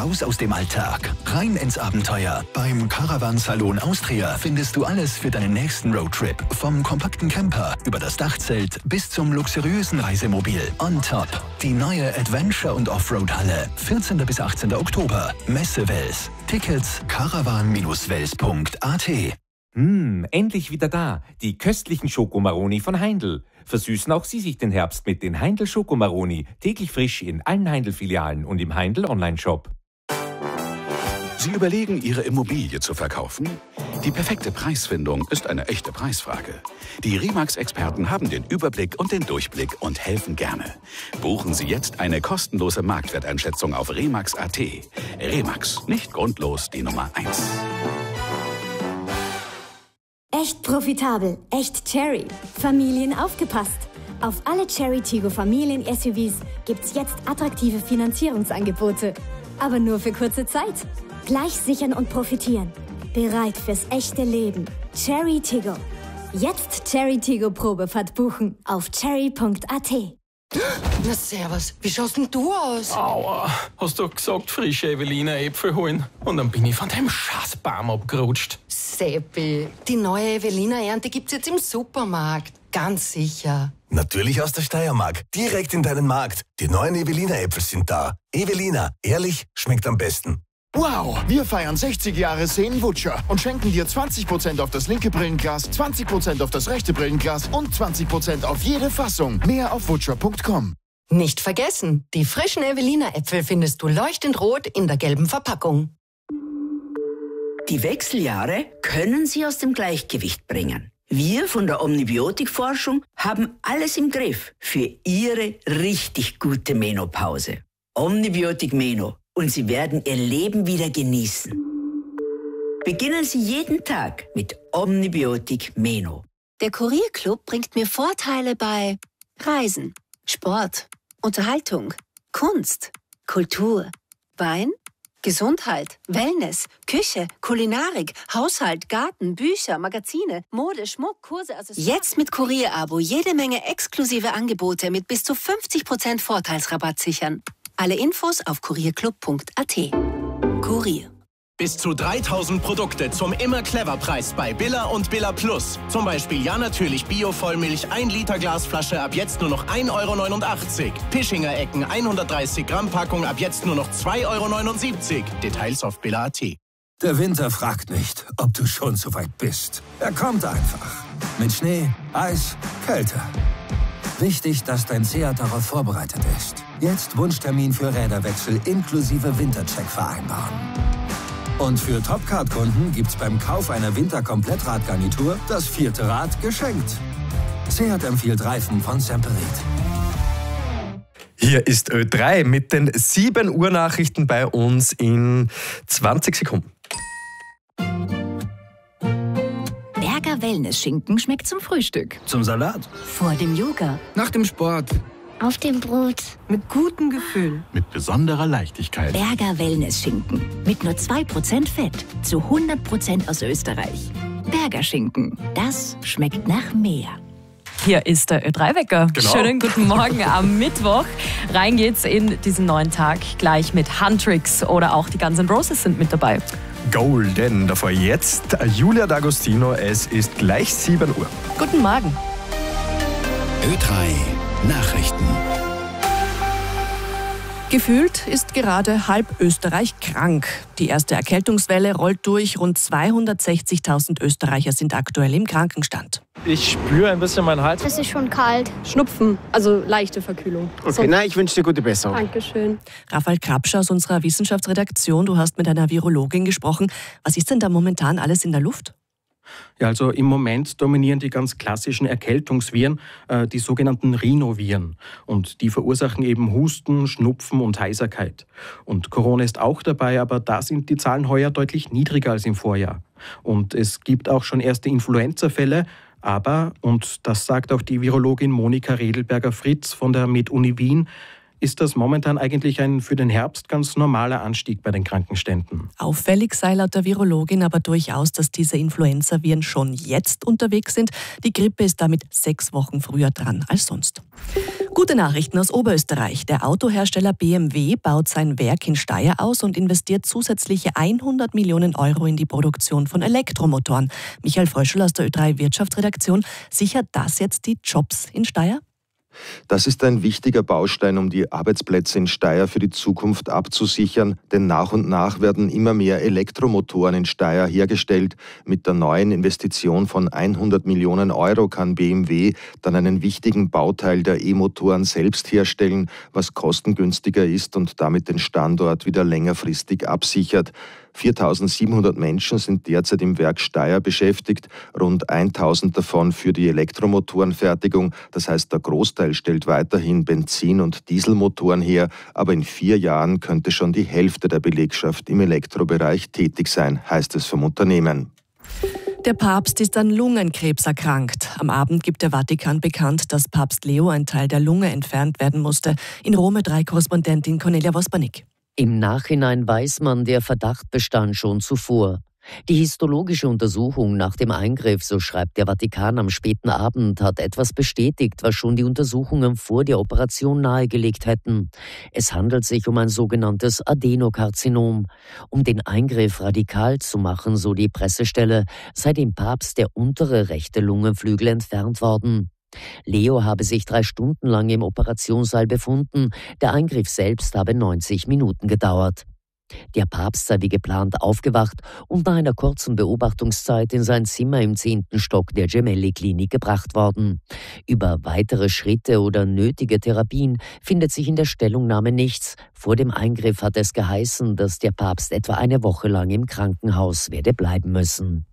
Raus aus dem Alltag, rein ins Abenteuer. Beim Caravan-Salon Austria findest du alles für deinen nächsten Roadtrip. Vom kompakten Camper über das Dachzelt bis zum luxuriösen Reisemobil. On top die neue Adventure- und Offroad-Halle. 14. bis 18. Oktober. Messe Wels. Tickets caravan-wels.at. Endlich wieder da. Die köstlichen Schokomaroni von Heindl. Versüßen auch Sie sich den Herbst mit den Heindl Schokomaroni. Täglich frisch in allen Heindl-Filialen und im Heindl Online-Shop. Sie überlegen, Ihre Immobilie zu verkaufen? Die perfekte Preisfindung ist eine echte Preisfrage. Die Remax-Experten haben den Überblick und den Durchblick und helfen gerne. Buchen Sie jetzt eine kostenlose Marktwerteinschätzung auf remax.at. Remax, nicht grundlos die Nummer 1. Echt profitabel, echt Cherry. Familien aufgepasst. Auf alle Cherry Tiggo Familien-SUVs gibt's jetzt attraktive Finanzierungsangebote. Aber nur für kurze Zeit. Gleich sichern und profitieren. Bereit fürs echte Leben. Cherry Tiggo. Jetzt Cherry Tiggo Probefahrt buchen auf cherry.at. Na servus, wie schaust denn du aus? Aua, hast du gesagt, frische Evelina Äpfel holen? Und dann bin ich von dem Scheißbaum abgerutscht. Seppi, die neue Evelina-Ernte gibt's jetzt im Supermarkt. Ganz sicher. Natürlich aus der Steiermark. Direkt in deinen Markt. Die neuen Evelina-Äpfel sind da. Evelina, ehrlich, schmeckt am besten. Wow, wir feiern 60 Jahre Seen-Wutscher und schenken dir 20% auf das linke Brillenglas, 20% auf das rechte Brillenglas und 20% auf jede Fassung. Mehr auf wutscher.com. Nicht vergessen, die frischen Evelina-Äpfel findest du leuchtend rot in der gelben Verpackung. Die Wechseljahre können Sie aus dem Gleichgewicht bringen. Wir von der Omnibiotik-Forschung haben alles im Griff für Ihre richtig gute Menopause. Omnibiotik Meno. Und Sie werden Ihr Leben wieder genießen. Beginnen Sie jeden Tag mit Omnibiotik Meno. Der Kurierclub bringt mir Vorteile bei Reisen, Sport, Unterhaltung, Kunst, Kultur, Wein, Gesundheit, Wellness, Küche, Kulinarik, Haushalt, Garten, Bücher, Magazine, Mode, Schmuck, Kurse, Accessoires. Jetzt mit Kurierabo jede Menge exklusive Angebote mit bis zu 50% Vorteilsrabatt sichern. Alle Infos auf kurierclub.at. Kurier. Bis zu 3000 Produkte zum Immer-Clever-Preis bei Billa und Billa Plus. Zum Beispiel Ja natürlich Bio-Vollmilch 1 Liter Glasflasche ab jetzt nur noch 1,89 €. Pischinger Ecken 130 Gramm Packung ab jetzt nur noch 2,79 €. Details auf Billa.at. Der Winter fragt nicht, ob du schon so weit bist. Er kommt einfach. Mit Schnee, Eis, Kälte. Wichtig, dass dein Seat darauf vorbereitet ist. Jetzt Wunschtermin für Räderwechsel inklusive Wintercheck vereinbaren. Und für Topcard-Kunden gibt's beim Kauf einer Winterkomplettradgarnitur das 4. Rad geschenkt. Seat empfiehlt Reifen von Semperit. Hier ist Ö3 mit den 7 Uhr Nachrichten bei uns in 20 Sekunden. Berger Wellness-Schinken schmeckt zum Frühstück. Zum Salat. Vor dem Yoga. Nach dem Sport. Auf dem Brot. Mit gutem Gefühl. Mit besonderer Leichtigkeit. Berger Wellness-Schinken. Mit nur 2% Fett. Zu 100% aus Österreich. Berger Schinken. Das schmeckt nach mehr. Hier ist der Ö3-Wecker. Genau. Schönen guten Morgen am Mittwoch. Rein geht's in diesen neuen Tag gleich mit Huntrix oder auch die Guns N' Roses sind mit dabei. Golden, davor jetzt Julia D'Agostino. Es ist gleich 7 Uhr. Guten Morgen. Ö3 Nachrichten. Gefühlt ist gerade halb Österreich krank. Die erste Erkältungswelle rollt durch. Rund 260.000 Österreicher sind aktuell im Krankenstand. Ich spüre ein bisschen meinen Hals. Es ist schon kalt. Schnupfen, also leichte Verkühlung. Okay, na, ich wünsche dir gute Besserung. Dankeschön. Raphael Krapscher aus unserer Wissenschaftsredaktion, du hast mit einer Virologin gesprochen. Was ist denn da momentan alles in der Luft? Ja, also im Moment dominieren die ganz klassischen Erkältungsviren, die sogenannten Rhinoviren. Und die verursachen eben Husten, Schnupfen und Heiserkeit. Und Corona ist auch dabei, aber da sind die Zahlen heuer deutlich niedriger als im Vorjahr. Und es gibt auch schon erste Influenza-Fälle, aber, und das sagt auch die Virologin Monika Redelberger-Fritz von der MedUni Wien, ist das momentan eigentlich ein für den Herbst ganz normaler Anstieg bei den Krankenständen. Auffällig sei laut der Virologin aber durchaus, dass diese Influenzaviren schon jetzt unterwegs sind. Die Grippe ist damit 6 Wochen früher dran als sonst. Gute Nachrichten aus Oberösterreich. Der Autohersteller BMW baut sein Werk in Steyr aus und investiert zusätzliche 100 Millionen Euro in die Produktion von Elektromotoren. Michael Fröschel aus der Ö3 Wirtschaftsredaktion. Sichert das jetzt die Jobs in Steyr? Das ist ein wichtiger Baustein, um die Arbeitsplätze in Steyr für die Zukunft abzusichern, denn nach und nach werden immer mehr Elektromotoren in Steyr hergestellt. Mit der neuen Investition von 100 Millionen Euro kann BMW dann einen wichtigen Bauteil der E-Motoren selbst herstellen, was kostengünstiger ist und damit den Standort wieder längerfristig absichert. 4.700 Menschen sind derzeit im Werk Steyr beschäftigt, rund 1.000 davon für die Elektromotorenfertigung. Das heißt, der Großteil stellt weiterhin Benzin- und Dieselmotoren her, aber in 4 Jahren könnte schon die Hälfte der Belegschaft im Elektrobereich tätig sein, heißt es vom Unternehmen. Der Papst ist an Lungenkrebs erkrankt. Am Abend gibt der Vatikan bekannt, dass Papst Leo ein Teil der Lunge entfernt werden musste. In Rom Ö3-Korrespondentin Cornelia Vospanik. Im Nachhinein weiß man, der Verdacht bestand schon zuvor. Die histologische Untersuchung nach dem Eingriff, so schreibt der Vatikan am späten Abend, hat etwas bestätigt, was schon die Untersuchungen vor der Operation nahegelegt hätten. Es handelt sich um ein sogenanntes Adenokarzinom. Um den Eingriff radikal zu machen, so die Pressestelle, sei dem Papst der untere rechte Lungenflügel entfernt worden. Leo habe sich 3 Stunden lang im Operationssaal befunden. Der Eingriff selbst habe 90 Minuten gedauert. Der Papst sei wie geplant aufgewacht und nach einer kurzen Beobachtungszeit in sein Zimmer im 10. Stock der Gemelli-Klinik gebracht worden. Über weitere Schritte oder nötige Therapien findet sich in der Stellungnahme nichts. Vor dem Eingriff hat es geheißen, dass der Papst etwa eine Woche lang im Krankenhaus werde bleiben müssen.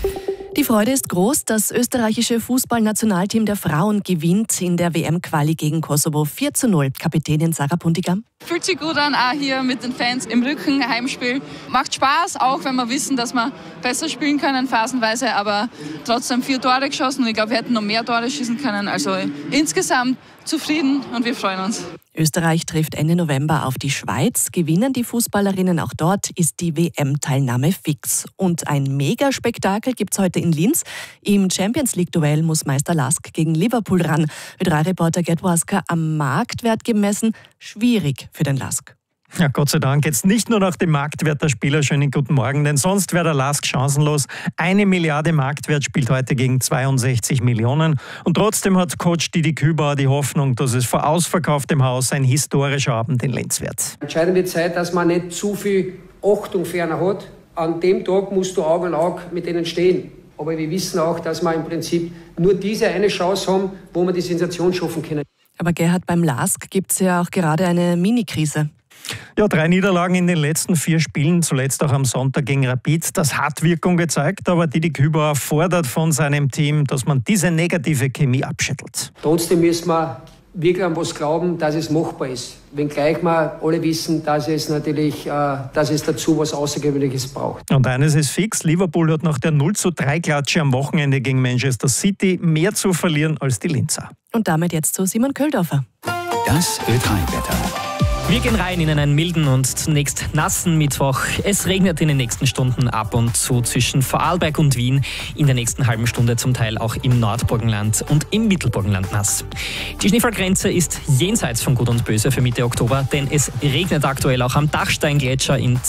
Die Freude ist groß. Das österreichische Fußballnationalteam der Frauen gewinnt in der WM-Quali gegen Kosovo 4:0. Kapitänin Sarah Puntigam. Fühlt sich gut an, auch hier mit den Fans im Rücken, Heimspiel. Macht Spaß, auch wenn wir wissen, dass wir besser spielen können phasenweise, aber trotzdem 4 Tore geschossen und ich glaube, wir hätten noch mehr Tore schießen können. Also insgesamt zufrieden und wir freuen uns. Österreich trifft Ende November auf die Schweiz. Gewinnen die Fußballerinnen auch dort, ist die WM-Teilnahme fix. Und ein Megaspektakel gibt es heute in Linz. Im Champions-League-Duell muss Meister Lask gegen Liverpool ran. Ö3-Reporter Gerd Wasker, am Marktwert gemessen schwierig für den Lask. Ja, Gott sei Dank jetzt nicht nur nach dem Marktwert der Spieler. Schönen guten Morgen, denn sonst wäre der Lask chancenlos. 1 Milliarde Marktwert spielt heute gegen 62 Millionen. Und trotzdem hat Coach Didi Kübauer die Hoffnung, dass es vor ausverkauftem Haus ein historischer Abend in Linz wird. Entscheidende Zeit, dass man nicht zu viel Achtung für einen hat. An dem Tag musst du Auge in Auge mit denen stehen. Aber wir wissen auch, dass wir im Prinzip nur diese eine Chance haben, wo wir die Sensation schaffen können. Aber Gerhard, beim Lask gibt es ja auch gerade eine Mini-Krise. Ja, 3 Niederlagen in den letzten 4 Spielen, zuletzt auch am Sonntag gegen Rapid. Das hat Wirkung gezeigt, aber Didi Kübauer fordert von seinem Team, dass man diese negative Chemie abschüttelt. Trotzdem müssen wir wirklich an was glauben, dass es machbar ist. Wenngleich wir alle wissen, dass es natürlich dass es dazu was Außergewöhnliches braucht. Und eines ist fix, Liverpool hat nach der 0:3-Klatsche am Wochenende gegen Manchester City mehr zu verlieren als die Linzer. Und damit jetzt zu Simon Köldorfer. Das Ö3-Wetter. Wir gehen rein in einen milden und zunächst nassen Mittwoch. Es regnet in den nächsten Stunden ab und zu zwischen Vorarlberg und Wien. In der nächsten halben Stunde zum Teil auch im Nordburgenland und im Mittelburgenland nass. Die Schneefallgrenze ist jenseits von Gut und Böse für Mitte Oktober, denn es regnet aktuell auch am Dachsteingletscher in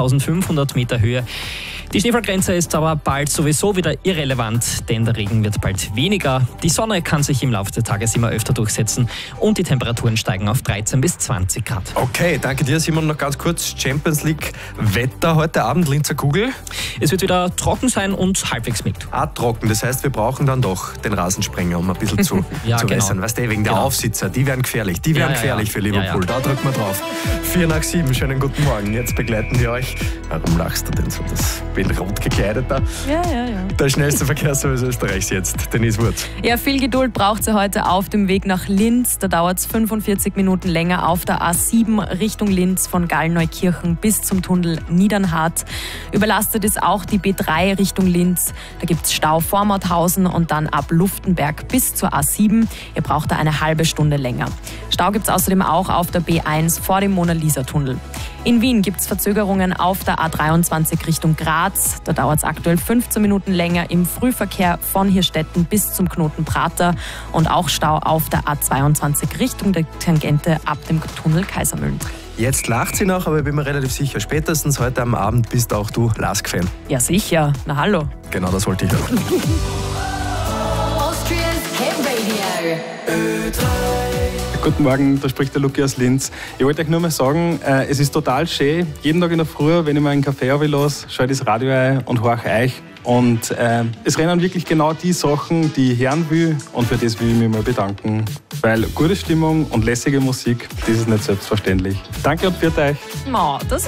2500 Meter Höhe. Die Schneefallgrenze ist aber bald sowieso wieder irrelevant, denn der Regen wird bald weniger. Die Sonne kann sich im Laufe des Tages immer öfter durchsetzen und die Temperaturen steigen auf 13 bis 20 Grad. Okay, danke dir, Simon. Noch ganz kurz, Champions League Wetter heute Abend, Linzer Kugel. Es wird wieder trocken sein und halbwegs mild. Trocken, das heißt, wir brauchen dann doch den Rasensprenger, um ein bisschen zu ja, wässern. Genau. Weißt du, wegen der Aufsitzer, die werden gefährlich. Die werden gefährlich für Liverpool. Da drücken wir drauf. 4 nach 7, schönen guten Morgen. Jetzt begleiten wir euch. Warum lachst du denn so? Das bin rot gekleidet da. Ja. Der schnellste Verkehrsservice Österreichs jetzt. Denise Wurz. Ja, viel Geduld braucht sie heute auf dem Weg nach Linz. Da dauert es 45 Minuten länger auf der A7 Richtung Linz von Gallneukirchen bis zum Tunnel Niedernhart. Überlastet ist auch die B3 Richtung Linz. Da gibt es Stau vor Mauthausen und dann ab Luftenberg bis zur A7. Ihr braucht da eine halbe Stunde länger. Stau gibt es außerdem auch auf der B1 vor dem Mona-Lisa-Tunnel. In Wien gibt es Verzögerungen auf der A23 Richtung Graz. Da dauert es aktuell 15 Minuten länger im Frühverkehr von Hirstetten bis zum Knoten Prater und auch Stau auf der A22 Richtung der Tangente ab dem Tunnel Kaisermühlen. Jetzt lacht sie noch, aber ich bin mir relativ sicher, spätestens heute am Abend bist auch du LASK-Fan. Ja, sicher. Na hallo. Genau, das wollte ich hören. Guten Morgen, da spricht der Luki aus Linz. Ich wollte euch nur mal sagen, es ist total schön. Jeden Tag in der Früh, wenn ich mal einen Kaffee runterlasse, schaue ich das Radio ein und horche euch. Und es rennen wirklich genau die Sachen, die ich hören will. Und für das will ich mich mal bedanken. Weil gute Stimmung und lässige Musik, das ist nicht selbstverständlich. Danke und für euch. Das